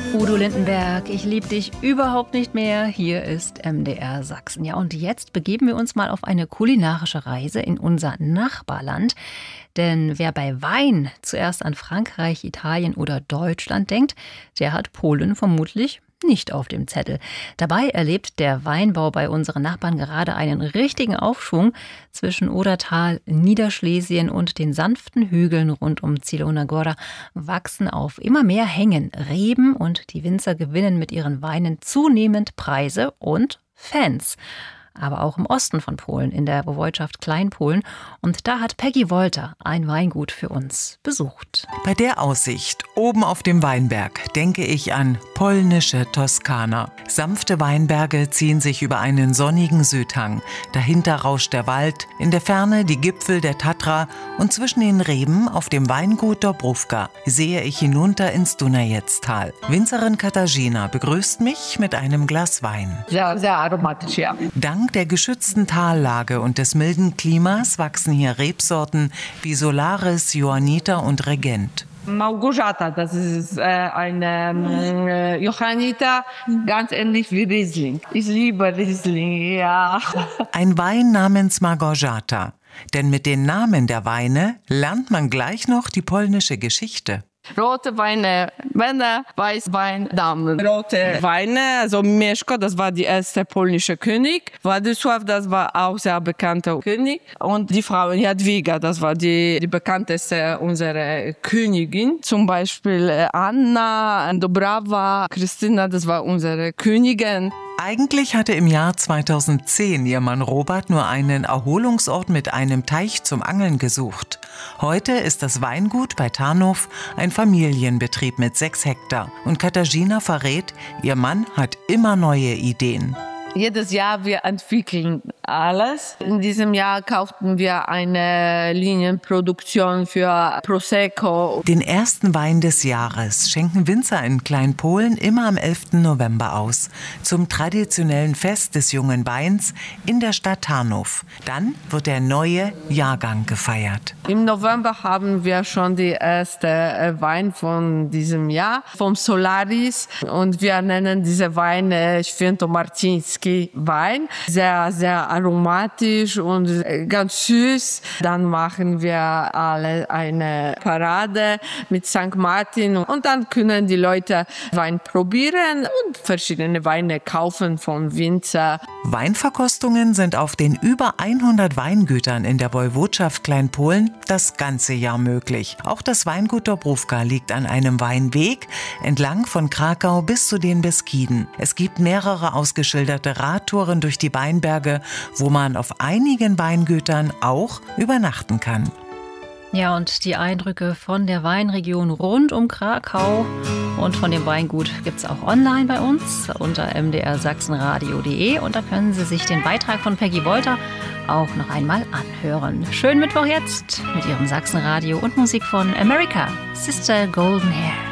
Udo Lindenberg, ich liebe dich überhaupt nicht mehr. Hier ist MDR Sachsen. Ja, und jetzt begeben wir uns mal auf eine kulinarische Reise in unser Nachbarland. Denn wer bei Wein zuerst an Frankreich, Italien oder Deutschland denkt, der hat Polen vermutlich nicht auf dem Zettel. Dabei erlebt der Weinbau bei unseren Nachbarn gerade einen richtigen Aufschwung. Zwischen Odertal, Niederschlesien und den sanften Hügeln rund um Zielona Góra wachsen auf immer mehr Hängen Reben und die Winzer gewinnen mit ihren Weinen zunehmend Preise und Fans. Aber auch im Osten von Polen, in der Woiwodschaft Kleinpolen. Und da hat Peggy Wolter ein Weingut für uns besucht. Bei der Aussicht oben auf dem Weinberg denke ich an polnische Toskana. Sanfte Weinberge ziehen sich über einen sonnigen Südhang. Dahinter rauscht der Wald, in der Ferne die Gipfel der Tatra und zwischen den Reben auf dem Weingut Dobrówka sehe ich hinunter ins Dunajec-Tal. Winzerin Katarzyna begrüßt mich mit einem Glas Wein. Sehr, sehr aromatisch, ja. Dank der geschützten Tallage und des milden Klimas wachsen hier Rebsorten wie Solaris, Johanniter und Regent. Małgorzata, das ist eine Johanniter, ganz ähnlich wie Riesling. Ich liebe Riesling, ja. Ein Wein namens Małgorzata. Denn mit den Namen der Weine lernt man gleich noch die polnische Geschichte. Rote Weine, Männer, Weißwein, Damen. Rote Weine, also Mieszko, das war der erste polnische König. Władysław, das war auch sehr bekannter König. Und die Frau Jadwiga, das war die bekannteste unserer Königin. Zum Beispiel Anna, Dobrawa, Christina, das war unsere Königin. Eigentlich hatte im Jahr 2010 ihr Mann Robert nur einen Erholungsort mit einem Teich zum Angeln gesucht. Heute ist das Weingut bei Tarnów ein Familienbetrieb mit 6 Hektar. Und Katarzyna verrät, ihr Mann hat immer neue Ideen. Jedes Jahr wir entwickeln alles. In diesem Jahr kauften wir eine Linienproduktion für Prosecco. Den ersten Wein des Jahres schenken Winzer in Kleinpolen immer am 11. November aus. Zum traditionellen Fest des jungen Weins in der Stadt Tarnów. Dann wird der neue Jahrgang gefeiert. Im November haben wir schon die erste Wein von diesem Jahr, vom Solaris. Und wir nennen diese Weine Świętomarciński Wein. Sehr, sehr aromatisch und ganz süß. Dann machen wir alle eine Parade mit St. Martin und dann können die Leute Wein probieren und verschiedene Weine kaufen von Winzer. Weinverkostungen sind auf den über 100 Weingütern in der Woiwodschaft Kleinpolen das ganze Jahr möglich. Auch das Weingut Dobrówka liegt an einem Weinweg entlang von Krakau bis zu den Beskiden. Es gibt mehrere ausgeschilderte Radtouren durch die Weinberge, wo man auf einigen Weingütern auch übernachten kann. Ja, und die Eindrücke von der Weinregion rund um Krakau und von dem Weingut gibt es auch online bei uns unter mdrsachsenradio.de und da können Sie sich den Beitrag von Peggy Wolter auch noch einmal anhören. Schönen Mittwoch jetzt mit Ihrem Sachsenradio und Musik von America, Sister Golden Hair.